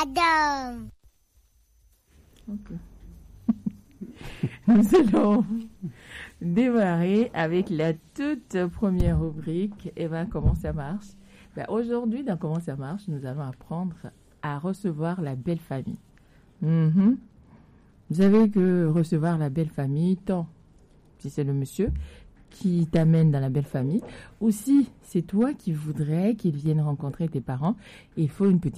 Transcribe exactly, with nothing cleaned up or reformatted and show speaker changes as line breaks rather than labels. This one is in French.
Adam.
Okay. Nous allons démarrer avec la toute première rubrique. Et bien, comment ça marche? Ben, aujourd'hui, dans Comment ça marche, nous allons apprendre à recevoir la belle famille. Mm-hmm. Vous savez que recevoir la belle famille, tant si c'est le monsieur qui t'amène dans la belle famille, ou si c'est toi qui voudrais qu'il vienne rencontrer tes parents, il faut une petite